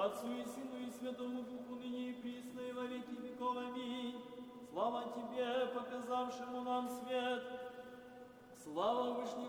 Отцу и Сыну и Святому Духу, ныне и присно и во веки веков. Аминь. Слава Тебе, показавшему нам свет. Слава Вышнему